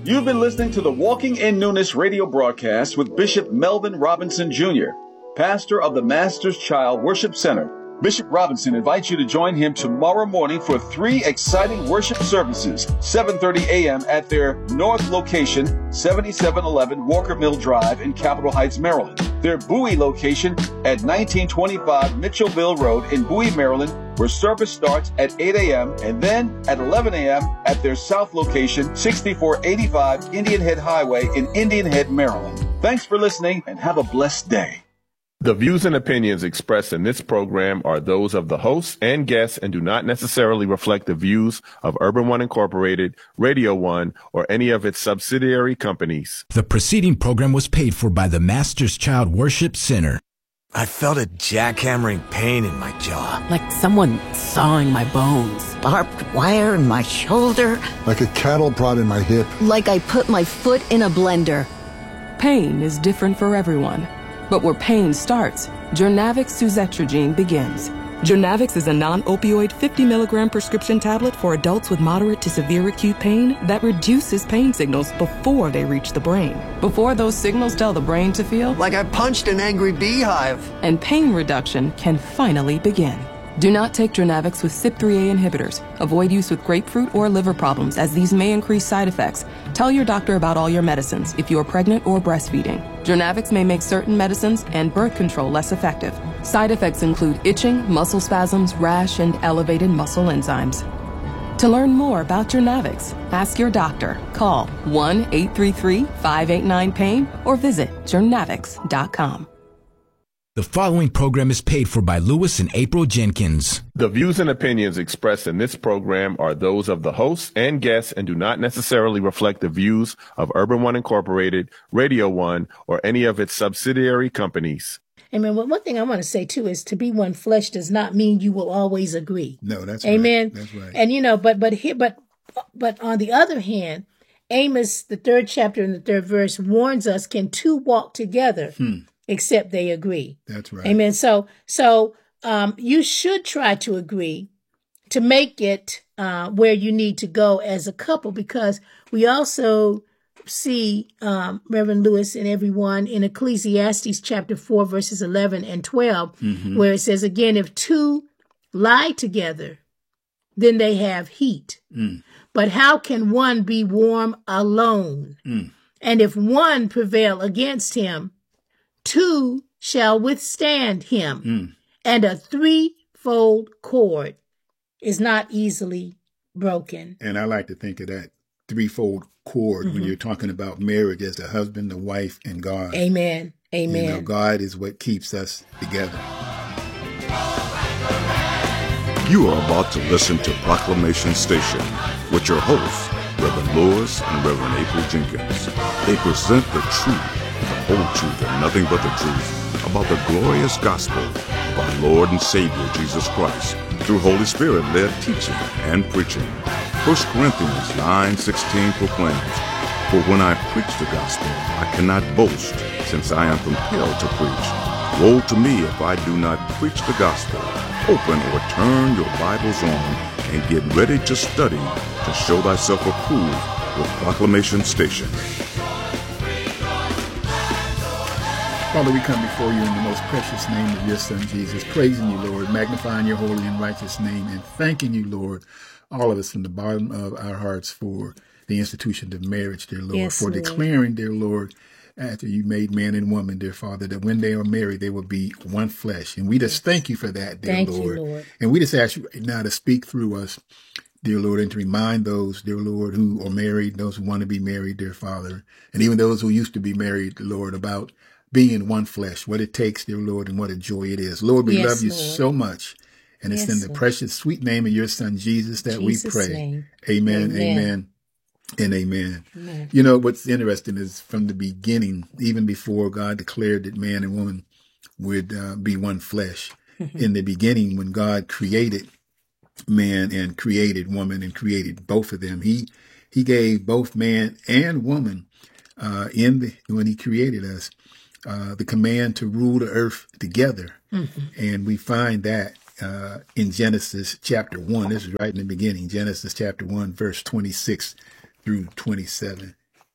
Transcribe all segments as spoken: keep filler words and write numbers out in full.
You've been listening to the Walking in Newness radio broadcast with Bishop Melvin Robinson Junior, pastor of the Master's Child Worship Center. Bishop Robinson invites you to join him tomorrow morning for three exciting worship services, seven thirty a.m. at their north location, seventy-seven eleven Walker Mill Drive in Capitol Heights, Maryland. Their Bowie location at nineteen twenty-five Mitchellville Road in Bowie, Maryland, where service starts at eight a.m. and then at eleven a.m. at their south location, sixty-four eighty-five Indian Head Highway in Indian Head, Maryland. Thanks for listening and have a blessed day. The views and opinions expressed in this program are those of the hosts and guests and do not necessarily reflect the views of Urban One Incorporated, Radio One, or any of its subsidiary companies. The preceding program was paid for by the Master's Child Worship Center. I felt a jackhammering pain in my jaw. Like someone sawing my bones. Barbed wire in my shoulder. Like a cattle prod in my hip. Like I put my foot in a blender. Pain is different for everyone. But where pain starts, Journavx Suzetrigine begins. Journavx is a non-opioid fifty milligram prescription tablet for adults with moderate to severe acute pain that reduces pain signals before they reach the brain. Before those signals tell the brain to feel like I punched an angry beehive. And pain reduction can finally begin. Do not take Journavx with C Y P three A inhibitors. Avoid use with grapefruit or liver problems, as these may increase side effects. Tell your doctor about all your medicines if you are pregnant or breastfeeding. Journavx may make certain medicines and birth control less effective. Side effects include itching, muscle spasms, rash, and elevated muscle enzymes. To learn more about Journavx, ask your doctor. Call one eight three three, five eight nine, pain or visit journavx dot com. The following program is paid for by Lewis and April Jenkins. The views and opinions expressed in this program are those of the hosts and guests and do not necessarily reflect the views of Urban One Incorporated, Radio One, or any of its subsidiary companies. Amen. Well, one thing I want to say, too, is to be one flesh does not mean you will always agree. No, that's Amen. right. That's right. And, you know, but but here, but but on the other hand, Amos, the third chapter and the third verse, warns us, can two walk together? Hmm. Except they agree. That's right. Amen. So, so um, you should try to agree to make it uh, where you need to go as a couple, because we also see um, Reverend Lewis and everyone in Ecclesiastes chapter four, verses eleven and twelve, mm-hmm. where it says, again, if two lie together, then they have heat. Mm. But how can one be warm alone? Mm. And if one prevail against him, two shall withstand him, mm. and a threefold cord is not easily broken. And I like to think of that threefold cord mm-hmm. when you're talking about marriage as the husband, the wife, and God. Amen. Amen. You know, God is what keeps us together. You are about to listen to Proclamation Station with your hosts, Reverend Lewis and Reverend April Jenkins. They present the truth, the whole truth and nothing but the truth about the glorious gospel of our Lord and Savior Jesus Christ through Holy Spirit-led teaching and preaching. First Corinthians nine sixteen proclaims, "For when I preach the gospel, I cannot boast, since I am compelled to preach. Woe to me if I do not preach the gospel." Open or turn your Bibles on and get ready to study to show thyself approved with Proclamation Station. Father, we come before you in the most precious name of your Son, Jesus, praising you, Lord, magnifying your holy and righteous name, and thanking you, Lord, all of us from the bottom of our hearts for the institution of marriage, dear Lord, yes, for Lord. declaring, dear Lord, after you made man and woman, dear Father, that when they are married, they will be one flesh. And we just thank you for that, dear thank Lord. You, Lord. And we just ask you now to speak through us, dear Lord, and to remind those, dear Lord, who are married, those who want to be married, dear Father, and even those who used to be married, Lord, about being in one flesh, what it takes, dear Lord, and what a joy it is. Lord, we yes, love you Lord. so much. And it's yes, in the Lord. precious, sweet name of your Son, Jesus, that Jesus' we pray. Name. Amen, amen, amen, and amen. amen. You know, what's interesting is from the beginning, even before God declared that man and woman would uh, be one flesh, in the beginning, when God created man and created woman and created both of them, he he gave both man and woman uh, in the, when he created us, uh, the command to rule the earth together. Mm-hmm. And we find that uh, in Genesis chapter one. This is right in the beginning, Genesis chapter one, verse twenty-six through twenty-seven.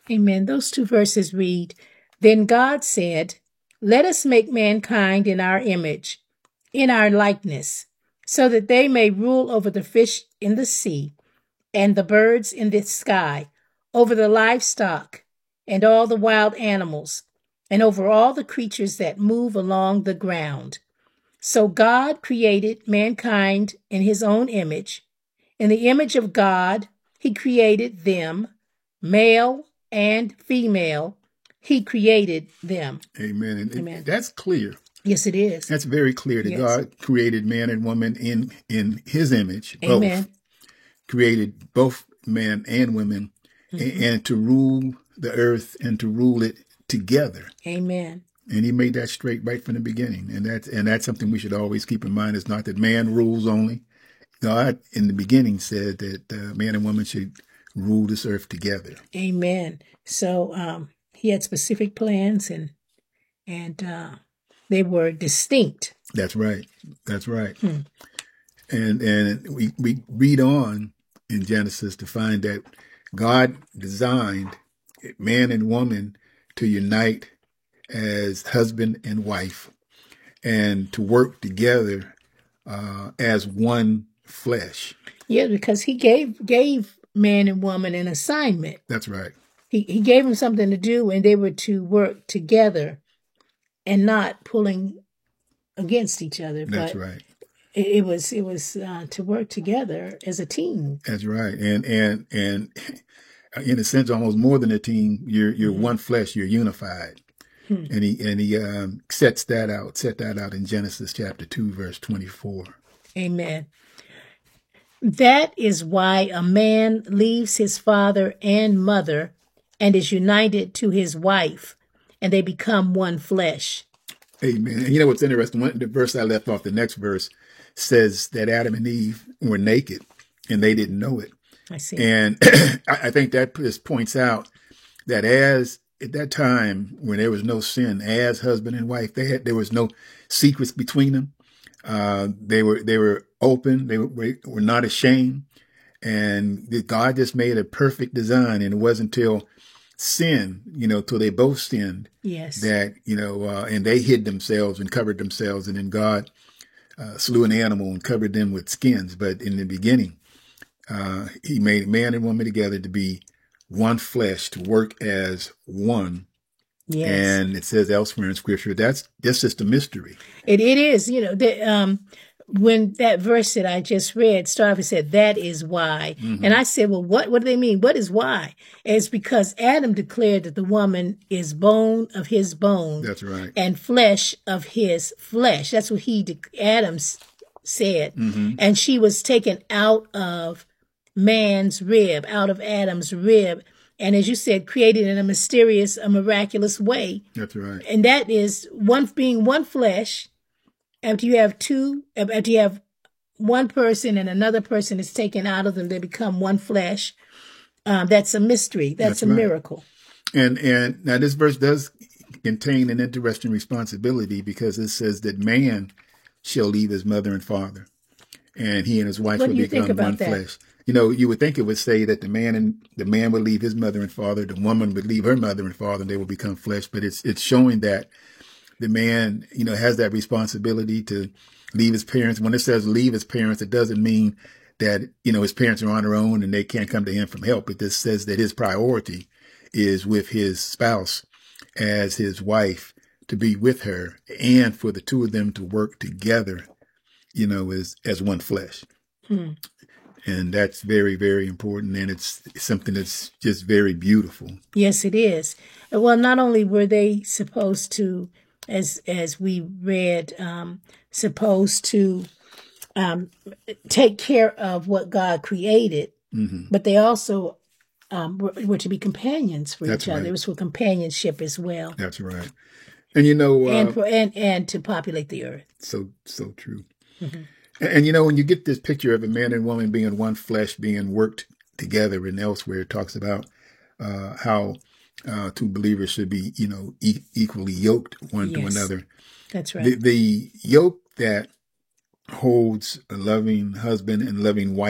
Amen. Those two verses read, "Then God said, let us make mankind in our image, in our likeness, so that they may rule over the fish in the sea and the birds in the sky, over the livestock and all the wild animals, and over all the creatures that move along the ground." So God created mankind in his own image. In the image of God, he created them, male and female. He created them. Amen. And Amen. That's clear. Yes, it is. That's very clear that Yes. God created man and woman in, in his image. Amen. Both. Created both men and women Mm-hmm. and, and to rule the earth and to rule it together. Amen. And he made that straight right from the beginning. And that's, and that's something we should always keep in mind. It's not that man rules only. God in the beginning said that uh, man and woman should rule this earth together. Amen. So um, he had specific plans, and and uh, they were distinct. That's right. That's right. Hmm. And and we, we read on in Genesis to find that God designed man and woman to unite as husband and wife and to work together uh, as one flesh. Yeah, because he gave gave man and woman an assignment. That's right. He he gave them something to do, and they were to work together and not pulling against each other. That's but right. It, it was it was uh, to work together as a team. That's right. And and and in a sense, almost more than a team. You're you're mm-hmm. one flesh. You're unified. Hmm. And he and he um, sets that out. Set that out in Genesis chapter two, verse twenty-four. Amen. That is why a man leaves his father and mother and is united to his wife, and they become one flesh. Amen. And you know what's interesting? One, the verse I left off, the next verse, says that Adam and Eve were naked, and they didn't know it. I see. And I think that just points out that as at that time when there was no sin, as husband and wife, they had there was no secrets between them. Uh, they were they were open. They were, were not ashamed, and God just made a perfect design. And it wasn't until sin, you know, till they both sinned, yes, that you know, uh, and they hid themselves and covered themselves, and then God uh, slew an animal and covered them with skins. But in the beginning, uh, He made man and woman together to be one flesh, to work as one. Yes. And it says elsewhere in Scripture, that's that's just a mystery. It it is, you know, that um, when that verse that I just read started off, it said, that is why. Mm-hmm. And I said, well, what, what do they mean? What is why? And it's because Adam declared that the woman is bone of his bone. That's right. And flesh of his flesh. That's what he, de- Adam said. Mm-hmm. And she was taken out of man's rib, out of Adam's rib. And as you said, created in a mysterious, a miraculous way. That's right. And that is one being one flesh. After you have two, after you have one person and another person is taken out of them, they become one flesh. Um, that's a mystery. That's, that's a right. miracle. And and now this verse does contain an interesting responsibility, because it says that man shall leave his mother and father, and he and his wife what will become one that? flesh. You know, you would think it would say that the man and the man would leave his mother and father, the woman would leave her mother and father, and they will become flesh. But it's it's showing that the man, you know, has that responsibility to leave his parents. When it says leave his parents, it doesn't mean that, you know, his parents are on their own and they can't come to him for help. It just says that his priority is with his spouse as his wife, to be with her, and for the two of them to work together, you know, as as one flesh. Hmm. And that's very, very important. And it's something that's just very beautiful. Yes, it is. Well, not only were they supposed to, as as we read, um, supposed to um, take care of what God created, mm-hmm. but they also um, were, were to be companions for that's each other. Right. It was for companionship as well. That's right. And, you know... Uh, and, for, and, and to populate the earth. So, so true. Mm-hmm. And, you know, when you get this picture of a man and woman being one flesh, being worked together, and elsewhere it talks about uh, how uh, two believers should be, you know, e- equally yoked one yes, to another. That's right. The, the yoke that holds a loving husband and loving wife